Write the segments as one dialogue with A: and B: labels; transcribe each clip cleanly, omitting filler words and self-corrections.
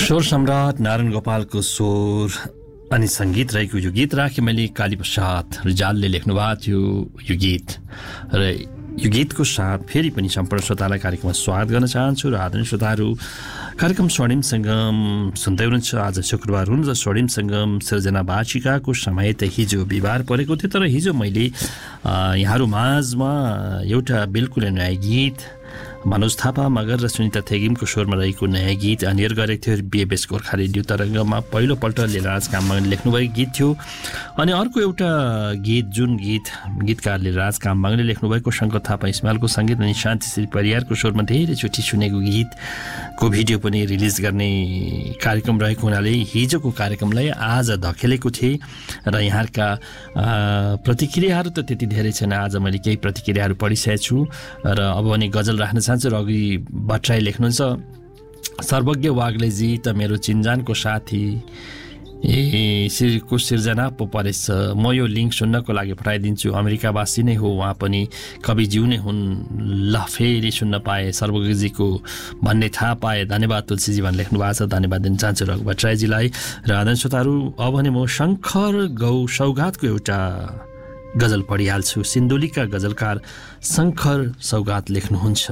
A: स्वर सम्राट नारायण गोपालको स्वर अनि सङ्गीत रहेको यो गीत राखेँ मैले कालीप्रसाद रिजालले लेख्नु भएको थियो यो गीत र यो गीतको साथ फेरि पनि सम्पूर्ण श्रोतालाई कार्यक्रममा स्वागत गर्न चाहन्छु र आदरणीय श्रोताहरू कार्यक्रम स्वर्णिम सङ्गम सुन्दै हुनुहुन्छ। आज शुक्रबार हुन् र स्वर्णिम सङ्गम सिर्जना वाचिकाको समय त हिजो बिहिबार परेको थियो, तर हिजो मैले यहाँहरू माझमा एउटा बिल्कुल नयाँ गीत मनोज थापा मगर र सुनिता थेगिमको स्वरमा रहेको नयाँ गीत अनियर गरेको थियो। बिएबएस गोर्खा रेडियो तरङ्गमा पहिलोपल्ट लीलराज कामबाङले लेख्नुभएको गीत थियो। अनि अर्को एउटा गीत जुन गीतकार लीलराज कामबाङले लेख्नुभएको शङ्कर थापा इस्माइलको सङ्गीत अनि शान्तिश्री परियारको स्वरमा धेरैचोटि सुनेको गीतको भिडियो पनि रिलिज गर्ने कार्यक्रम रहेको हुनाले हिजोको कार्यक्रमलाई आज धकेलेको थिएँ र यहाँका प्रतिक्रियाहरू त त्यति धेरै छैन। आज मैले केही प्रतिक्रियाहरू पढिसकेको छु र अब भने गजल राख्न चाहन्छु र अघि भट्टराई लेख्नुहुन्छ, सर्वज्ञ वाग्लेजी त मेरो चिन्जानको साथी श्रीको सिर्जना पो परेछ। म यो लिङ्क सुन्नको लागि पठाइदिन्छु। अमेरिकावासी नै हो उहाँ पनि, कविज्यू नै हुन्। ल फेरि सुन्न पाएँ सर्वज्ञजीको भन्ने थाहा पाएँ। धन्यवाद तुलसीजी भनेर लेख्नु भएको छ, धन्यवाद दिन चाहन्छु रघु भट्टराईजीलाई। र आदरणीय श्रोताहरू अब भने म शङ्कर सौगातको एउटा गजल पढिहाल्छु। सिन्धुलीका गजलकार शङ्कर सौगात लेख्नुहुन्छ,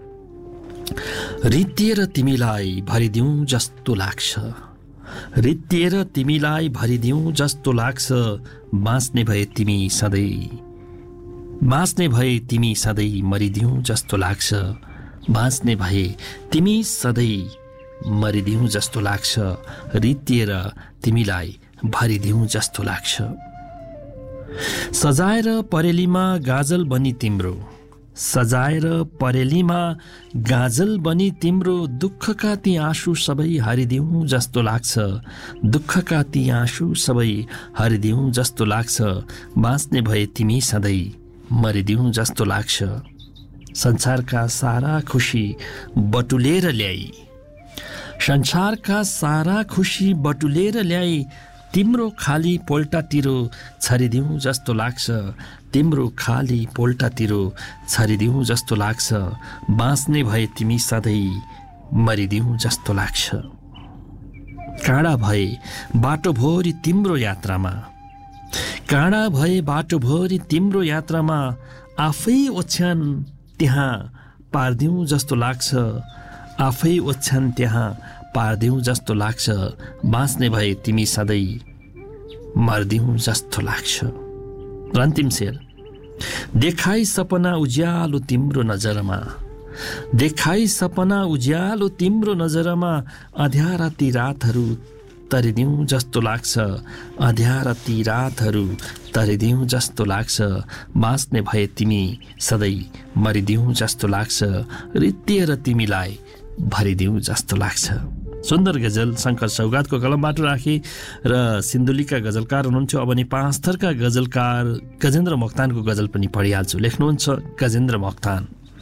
A: रित्तिएर तिमीलाई भरिदिउँ जस्तो लाग्छ, रित्तिएर तिमीलाई भरिदिउँ जस्तो लाग्छ, बाँच्ने भए तिमी सधैँ, बाँच्ने भए तिमी सधैँ मरिदिउँ जस्तो लाग्छ, बाँच्ने भए तिमी सधैँ मरिदिउँ जस्तो लाग्छ, रित्तिएर तिमीलाई भरिदिउँ जस्तो लाग्छ। सजाएर परेलीमा गाजल बनी तिम्रो, सजाएर परेलीमा गाजल बनी तिम्रो, दुःखका ती आँसु सबै हरिदिउँ जस्तो लाग्छ, दुःखका ती आँसु सबै हरिदिउँ जस्तो लाग्छ, बाँच्ने भए तिमी सधैँ मरिदिउँ जस्तो लाग्छ। संसारका सारा खुसी बटुलेर ल्याई, संसारका सारा खुसी बटुलेर ल्याई, तिम्रो खाली पोल्टातिर छरिदिउँ जस्तो लाग्छ, तिम्रो खाली पोल्टातिर छरिदिउँ जस्तो लाग्छ, बाँच्ने भए तिमी सधैँ मरिदिउँ जस्तो लाग्छ। काँडा भए बाटोभरि तिम्रो यात्रामा, काँडा भए बाटोभरि तिम्रो यात्रामा, आफै ओछ्यान त्यहाँ पारिदिउँ जस्तो लाग्छ, आफै ओछ्यान त्यहाँ पारिदिउँ जस्तो लाग्छ, बाँच्ने भए तिमी सधैँ मर्दिउँ जस्तो लाग्छ। र अन्तिम शेर, देखाई सपना उज्यालो तिम्रो नजरमा, देखाई सपना उज्यालो तिम्रो नजरमा, अँध्यारा ती रातहरू तरिदिउँ जस्तो लाग्छ, अँध्यारा ती रातहरू तरिदिउँ जस्तो लाग्छ, बाँच्ने भए तिमी सधैँ मरिदिउँ जस्तो लाग्छ, रित्तिएर तिमीलाई भरिदिउँ जस्तो लाग्छ। सुन्दर गजल शङ्कर सौगातको कलमबाट राखे र सिन्धुलीका गजलकार हुनुहुन्थ्यो। अब नि पाँच थरका गजलकार गजेन्द्र मोक्तानको गजल पनि पढिहाल्छु। लेख्नुहुन्छ गजेन्द्र मोक्तान,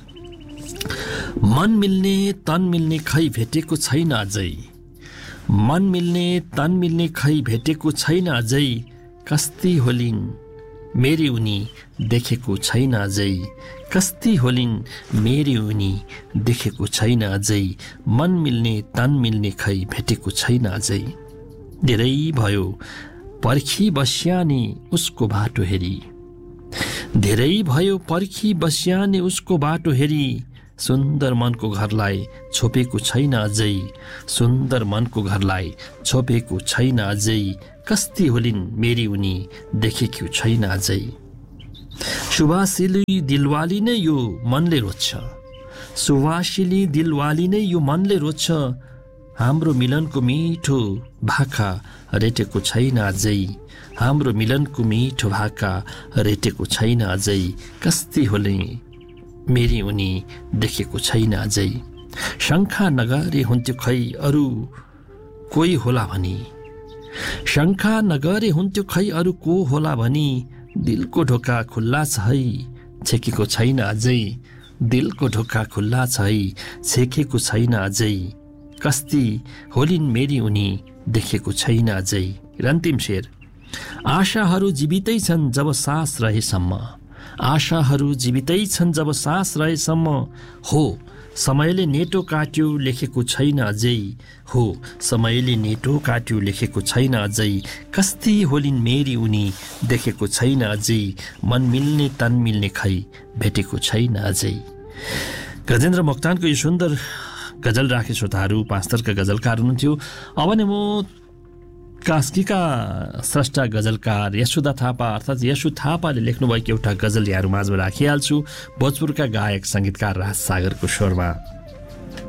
A: मन मिल्ने तन मिल्ने खै भेटेको छैन अझै, मन मिल्ने तन मिल्ने खै भेटेको छैन अझै, कस्ती होलिन् मेरी उनी देखेको छैन अझै, कस्ती होलिन् मेरी उनी देखेको छैन अझै, मन मिल्ने तन मिल्ने खै भेटेको छैन अझै, धेरै भयो पर्खी बस्यानी उसको बाटो हेरी, धेरै भयो पर्खी बस्यानी उसको बाटो हेरी, सुन्दर मनको घरलाई छोपेको छैन अझै, सुन्दर मनको घरलाई छोपेको छैन अझै, कस्ती होलिन् मेरी उनी देखेको छैन अझै। सुवासिली दिलवाली नै यो मनले रोज्छ, सुवासिली दिलवाली नै यो मनले रोज्छ, हाम्रो मिलनको मिठो भाका रेटेको छैन अझै, हाम्रो मिलनको मिठो भाका रेटेको छैन अझै, कस्ती होलिन् मेरी उनी देखेको छैन अझै, शङ्का नगरे हुन्थ्यो खै अरू कोही होला भनी, शङ्का नगरे हुन्थ्यो खै अरू को होला भनी, दिलको ढोका खुल्ला छ है छेकेको छैन अझै, दिलको ढोका खुल्ला छ है छेकेको छैन अझै, कस्ती होलिन् मेरी उनी देखेको छैन अझै। र अन्तिम शेर, आशाहरू जीवितै छन् जब सास रहेसम्म, आशाहरू जीवितै छन् जब सास रहेसम्म, हो समयले नेटो काट्यो लेखेको छैन अझै हो समयले नेटो काट्यो लेखेको छैन अझै कस्ती होलिन् मेरी उनी देखेको छैन अझै मन मिल्ने तन मिल्ने खै भेटेको छैन अझै। गजेन्द्र मोक्तानको यो सुन्दर गजल राखे श्रोताहरू पाँचथरका गजलकार हुनुहुन्थ्यो। अब नै म कास्कीका स्रष्टा गजलकार यशोदा थापा अर्थात् यशु थापाले लेख्नुभएको एउटा गजल यहाँहरू माझमा राखिहाल्छु। भोजपुरका गायक सङ्गीतकार राज सागरको स्वरमा।